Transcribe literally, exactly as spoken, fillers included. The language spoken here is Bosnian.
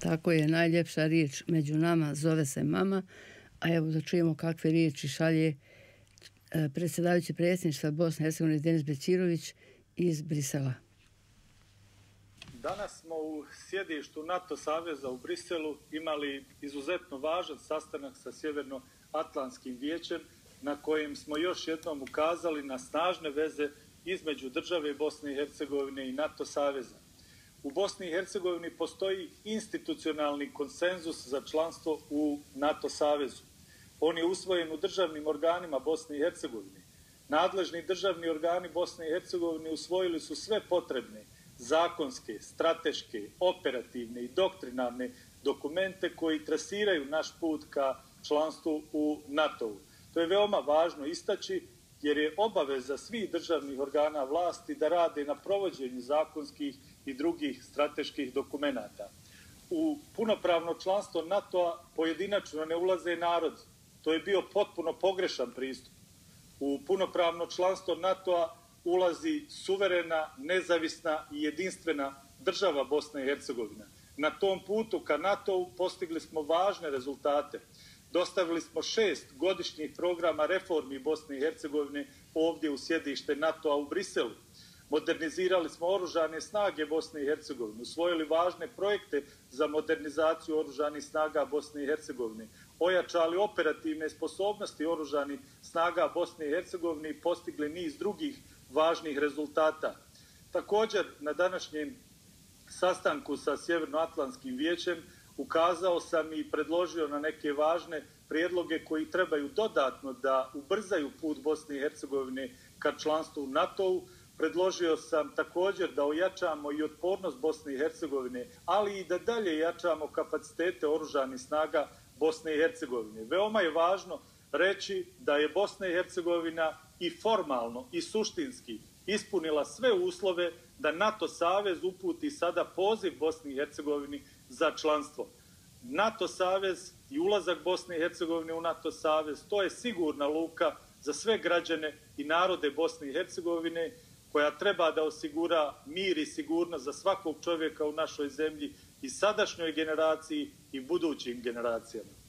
Tako je, najljepša riječ među nama zove se mama, a evo da čujemo kakve riječi šalje predsjedavajući predsjedništva Bosne i Hercegovine Denis Bećirović iz Brisela. Danas smo u sjedištu NATO saveza u Briselu imali izuzetno važan sastanak sa Sjevernoatlantskim vijećem na kojem smo još jednom ukazali na snažne veze između države Bosne i Hercegovine i NATO saveza. U Bosni i Hercegovini postoji institucionalni konsenzus za članstvo u NATO savezu. On je usvojen u državnim organima Bosne i Hercegovine. Nadležni državni organi Bosne i Hercegovine usvojili su sve potrebne zakonske, strateške, operativne i doktrinarne dokumente koji trasiraju naš put ka članstvu u NATO-u. To je veoma važno istaći jer je obaveza svih državnih organa vlasti da rade na provođenju zakonskih i drugih strateških dokumenata. U punopravno članstvo NATO-a pojedinačno ne ulaze narodi. To je bio potpuno pogrešan pristup. U punopravno članstvo NATO-a ulazi suverena, nezavisna i jedinstvena država Bosna i Hercegovina. Na tom putu ka NATO-u postigli smo važne rezultate. Dostavili smo šest godišnjih programa reformi Bosne i Hercegovine ovdje u sjedište NATO-a u Briselu. Modernizirali smo oružane snage Bosne i Hercegovine, usvojili važne projekte za modernizaciju oružanih snaga Bosne i Hercegovine, ojačali operativne sposobnosti oružanih snaga Bosne i Hercegovine i postigli niz drugih važnih rezultata. Također, na današnjem sastanku sa Sjevernoatlantskim vijećem ukazao sam i predložio na neke važne prijedloge koji trebaju dodatno da ubrzaju put Bosne i Hercegovine ka članstvu u NATO-u. Predložio sam također da ojačamo i otpornost Bosne i Hercegovine, ali i da dalje jačamo kapacitete oružanih snaga Bosne i Hercegovine. Veoma je važno reći da je Bosna i Hercegovina i formalno i suštinski ispunila sve uslove da NATO savez uputi sada poziv Bosni i Hercegovini za članstvo. NATO savez i ulazak Bosne i Hercegovine u NATO savez, to je sigurna luka za sve građane i narode Bosne i Hercegovine koja treba da osigura mir i sigurnost za svakog čovjeka u našoj zemlji i sadašnjoj generaciji i budućim generacijama.